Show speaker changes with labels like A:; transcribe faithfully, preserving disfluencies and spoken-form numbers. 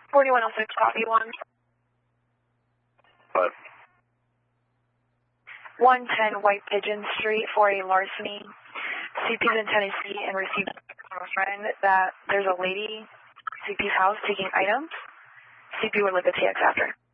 A: forty-one oh six, copy one.
B: What?
A: one ten White Pigeon Street for a larceny. C P's in Tennessee and received from a friend that there's a lady at C P's house taking items. C P would like the T X after.